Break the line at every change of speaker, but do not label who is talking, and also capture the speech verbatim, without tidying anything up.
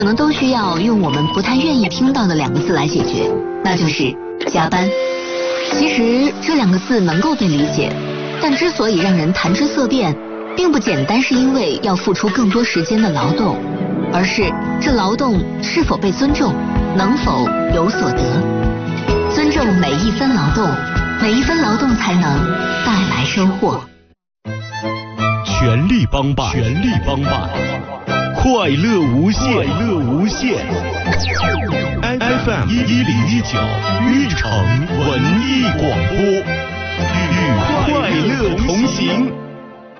可能都需要用我们不太愿意听到的两个字来解决，那就是加班。其实这两个字能够被理解，但之所以让人谈之色变，并不简单是因为要付出更多时间的劳动，而是这劳动是否被尊重，能否有所得。尊重每一分劳动，每一分劳动才能带来收获。
全力帮办，全力帮办，快乐无限，快乐无限。F M 一一零一九玉城文艺广播，与快乐同行。